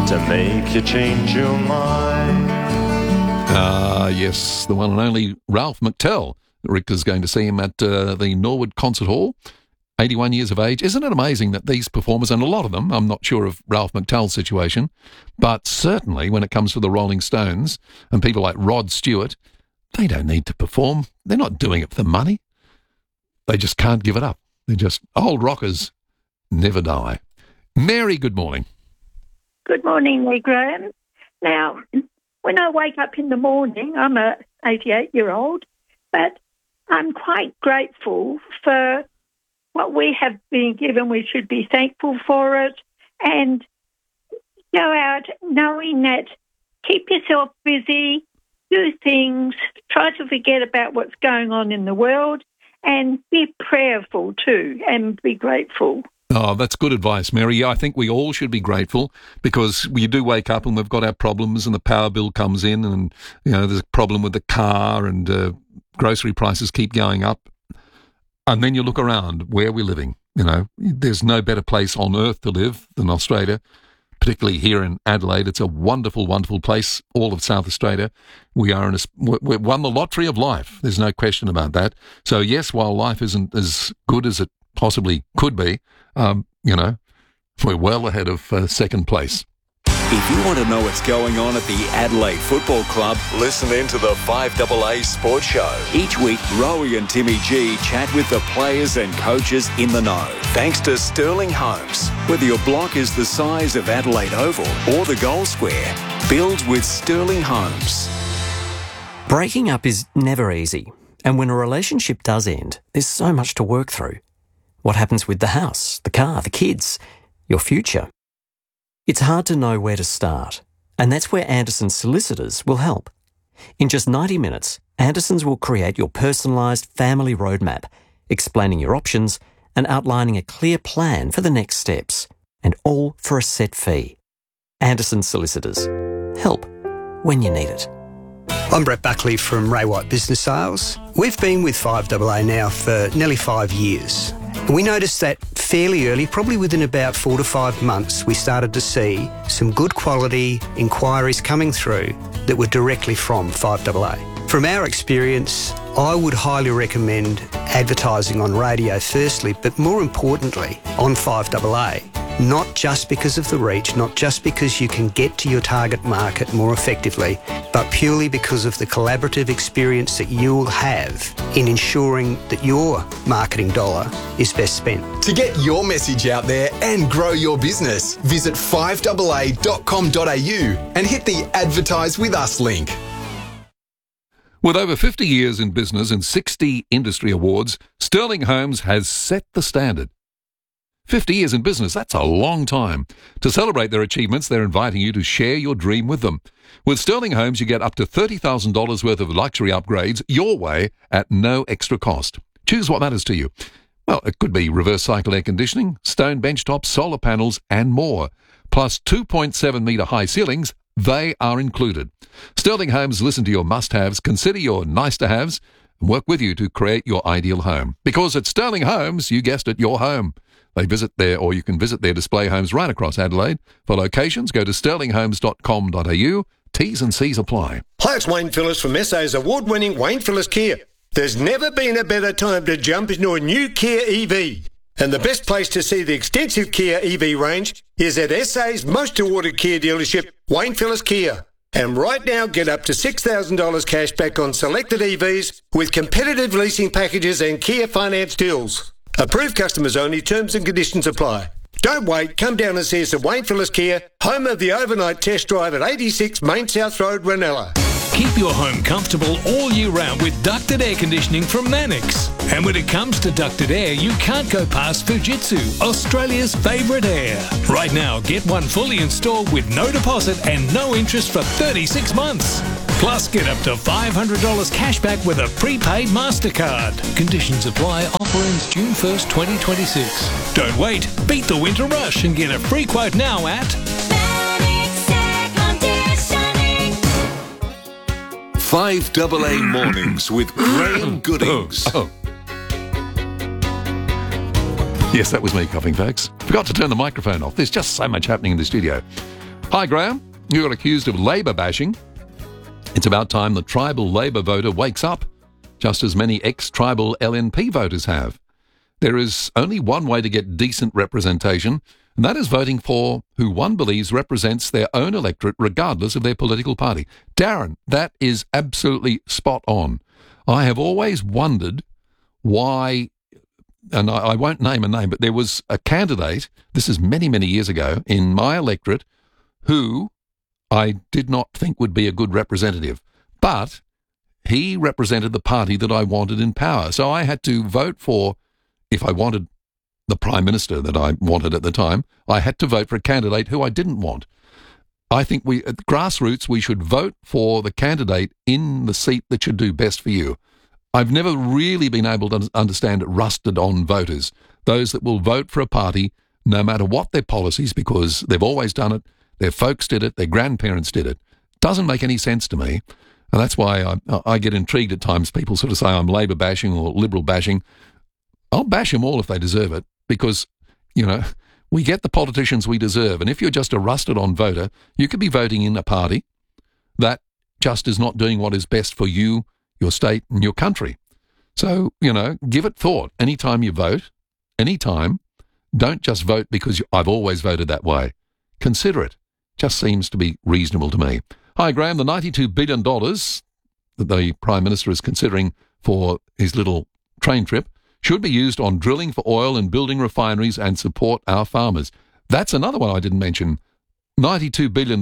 to make you change your mind. Yes, the one and only Ralph McTell. Rick is going to see him at the Norwood Concert Hall, 81 years of age. Isn't it amazing that these performers, and a lot of them, I'm not sure of Ralph McTell's situation, but certainly when it comes to the Rolling Stones and people like Rod Stewart, they don't need to perform. They're not doing it for the money. They just can't give it up. They're just old rockers, never die. Mary, good morning. Good morning, Lee Graham. Now, when I wake up in the morning, I'm a 88-year-old, but I'm quite grateful for what we have been given. We should be thankful for it and go out knowing that keep yourself busy, do things, try to forget about what's going on in the world and be prayerful too and be grateful. Oh, that's good advice, Mary. Yeah, I think we all should be grateful because we do wake up and we've got our problems and the power bill comes in and, you know, there's a problem with the car and grocery prices keep going up. And then you look around where we're living. You know, there's no better place on earth to live than Australia, particularly here in Adelaide. It's a wonderful, wonderful place, all of South Australia. We won the lottery of life. There's no question about that. So, yes, while life isn't as good as it possibly could be, you know, we're well ahead of second place. If you want to know what's going on at the Adelaide Football Club, listen in to the 5AA Sports Show. Each week, Rowie and Timmy G chat with the players and coaches in the know. Thanks to Sterling Homes. Whether your block is the size of Adelaide Oval or the Goal Square, build with Sterling Homes. Breaking up is never easy. And when a relationship does end, there's so much to work through. What happens with the house, the car, the kids, your future? It's hard to know where to start, and that's where Anderson's Solicitors will help. In just 90 minutes, Anderson's will create your personalised family roadmap, explaining your options and outlining a clear plan for the next steps, and all for a set fee. Anderson's Solicitors. Help when you need it. I'm Brett Buckley from Ray White Business Sales. We've been with 5AA now for nearly 5 years. And we noticed that fairly early, probably within about 4 to 5 months, we started to see some good quality inquiries coming through that were directly from 5AA. From our experience, I would highly recommend advertising on radio firstly, but more importantly, on 5AA. Not just because of the reach, not just because you can get to your target market more effectively, but purely because of the collaborative experience that you'll have in ensuring that your marketing dollar is best spent. To get your message out there and grow your business, visit 5AA.com.au and hit the Advertise With Us link. With over 50 years in business and 60 industry awards, Sterling Homes has set the standard. 50 years in business, that's a long time. To celebrate their achievements, they're inviting you to share your dream with them. With Sterling Homes, you get up to $30,000 worth of luxury upgrades your way at no extra cost. Choose what matters to you. Well, it could be reverse cycle air conditioning, stone benchtops, solar panels, and more. Plus 2.7 metre high ceilings, they are included. Sterling Homes listen to your must-haves, consider your nice-to-haves, and work with you to create your ideal home. Because at Sterling Homes, you guessed it, your home. They visit there, or you can visit their display homes right across Adelaide. For locations, go to sterlinghomes.com.au. T's and C's apply. Hi, it's Wayne Phillips from SA's award-winning Wayne Phillips Kia. There's never been a better time to jump into a new Kia EV. And the best place to see the extensive Kia EV range is at SA's most awarded Kia dealership, Wayne Phillips Kia. And right now, get up to $6,000 cash back on selected EVs with competitive leasing packages and Kia finance deals. Approved customers only, terms and conditions apply. Don't wait, come down and see us at Wayne Phillips Kia, home of the overnight test drive at 86 Main South Road, Ranella. Keep your home comfortable all year round with ducted air conditioning from Mannix. And when it comes to ducted air, you can't go past Fujitsu, Australia's favourite air. Right now, get one fully installed with no deposit and no interest for 36 months. Plus, get up to $500 cash back with a prepaid MasterCard. Conditions apply. Offer ends June 1st, 2026. Don't wait. Beat the winter rush and get a free quote now at 5AA Mornings with Graham Goodings. Yes, that was me coughing, folks. Forgot to turn the microphone off. There's just so much happening in the studio. Hi, Graham. You got accused of Labor bashing. It's about time the tribal Labor voter wakes up, just as many ex-tribal LNP voters have. There is only one way to get decent representation, and that is voting for who one believes represents their own electorate regardless of their political party. Darren, that is absolutely spot on. I have always wondered why, and I won't name a name, but there was a candidate, this is many, many years ago, in my electorate who I did not think would be a good representative. But he represented the party that I wanted in power. So I had to vote for, if I wanted the Prime Minister that I wanted at the time, I had to vote for a candidate who I didn't want. I think at the grassroots, we should vote for the candidate in the seat that should do best for you. I've never really been able to understand rusted-on voters, those that will vote for a party no matter what their policies, because they've always done it, their folks did it, their grandparents did it. Doesn't make any sense to me, and that's why I get intrigued at times. People sort of say I'm Labor bashing or Liberal bashing. I'll bash them all if they deserve it, because, you know, we get the politicians we deserve. And if you're just a rusted-on voter, you could be voting in a party that just is not doing what is best for you, your state and your country. So, you know, give it thought. Anytime you vote, anytime, don't just vote because I've always voted that way. Consider it. Just seems to be reasonable to me. Hi, Graham. The $92 billion that the Prime Minister is considering for his little train trip should be used on drilling for oil and building refineries and support our farmers. That's another one I didn't mention. $92 billion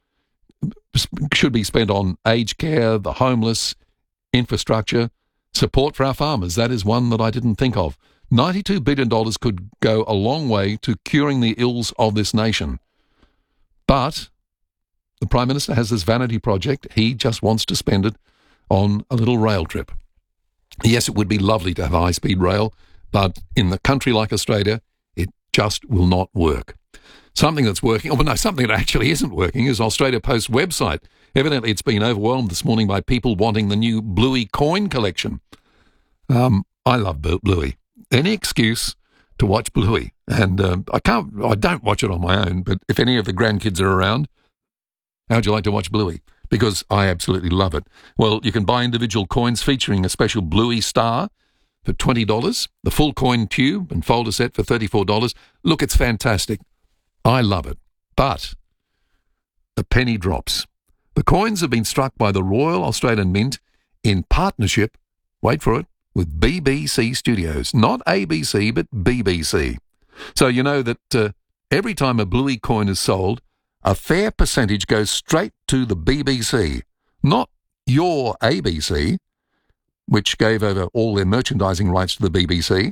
should be spent on aged care, the homeless, infrastructure, support for our farmers. That is one that I didn't think of. $92 billion could go a long way to curing the ills of this nation. But the Prime Minister has this vanity project. He just wants to spend it on a little rail trip. Yes, it would be lovely to have high-speed rail, but in a country like Australia, it just will not work. Something that's working, something that actually isn't working is Australia Post's website. Evidently, it's been overwhelmed this morning by people wanting the new Bluey coin collection. I love Bluey. Any excuse to watch Bluey. And I don't watch it on my own, but if any of the grandkids are around, how'd you like to watch Bluey? Because I absolutely love it. Well, you can buy individual coins featuring a special Bluey star for $20, the full coin tube and folder set for $34. Look, it's fantastic. I love it. But the penny drops. The coins have been struck by the Royal Australian Mint in partnership, wait for it, with BBC Studios. Not ABC, but BBC. So you know that every time a Bluey coin is sold, a fair percentage goes straight to the BBC, not your ABC, which gave over all their merchandising rights to the BBC.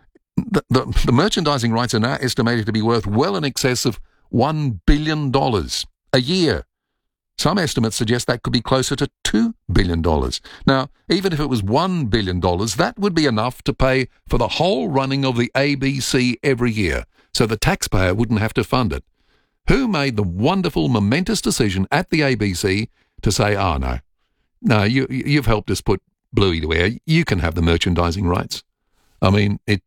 The merchandising rights are now estimated to be worth well in excess of $1 billion a year. Some estimates suggest that could be closer to $2 billion. Now, even if it was $1 billion, that would be enough to pay for the whole running of the ABC every year, so the taxpayer wouldn't have to fund it. Who made the wonderful, momentous decision at the ABC to say, no, you've helped us put Bluey to air. You can have the merchandising rights. I mean, it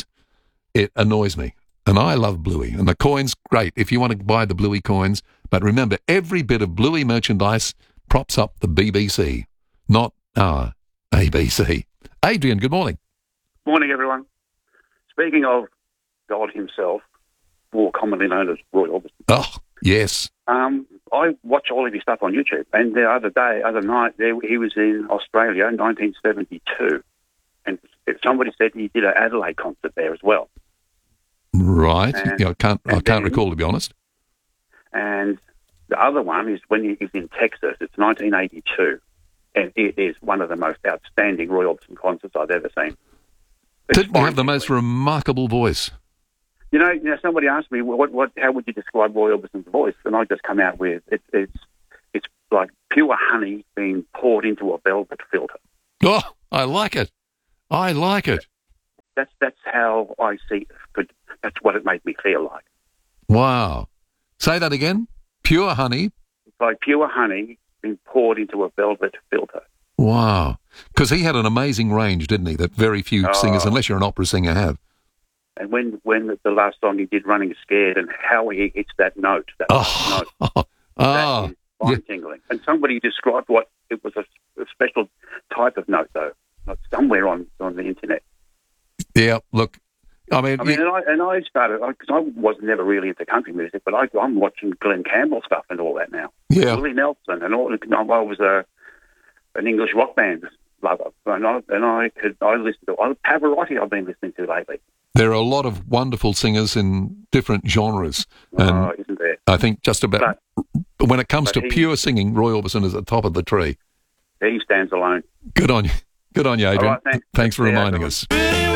annoys me. And I love Bluey. And the coin's great if you want to buy the Bluey coins. But remember, every bit of Bluey merchandise props up the BBC, not our ABC. Adrian, good morning. Morning, everyone. Speaking of God himself, more commonly known as Roy Orbison. Oh, yes. I watch all of his stuff on YouTube, and the other night, he was in Australia in 1972, and somebody said he did an Adelaide concert there as well. Right. I can't recall, to be honest. And the other one is when he's in Texas. It's 1982, and it is one of the most outstanding Roy Orbison concerts I've ever seen. Didn't have the most remarkable voice. You know, somebody asked me, how would you describe Roy Orbison's voice? And I just come out with, it's like pure honey being poured into a velvet filter. Oh, I like it. I like it. That's how I see it. That's what it made me feel like. Wow. Say that again. Pure honey. It's like pure honey being poured into a velvet filter. Wow. Because he had an amazing range, didn't he, that very few singers, unless you're an opera singer, have. And when the last song he did, Running Scared, and how he hits that note, that note, that is spine-tingling. And somebody described what it was a special type of note, though, like somewhere on the internet. Yeah, look, I mean, and I started because I was never really into country music, but I'm watching Glenn Campbell stuff and all that now. Yeah, Willie Nelson and all. I was an English rock band lover, and I listened to Pavarotti. I've been listening to lately. There are a lot of wonderful singers in different genres, and isn't there? I think just about when it comes to pure singing, Roy Orbison is at the top of the tree. He stands alone. Good on you, Adrian. All right, thanks for reminding us.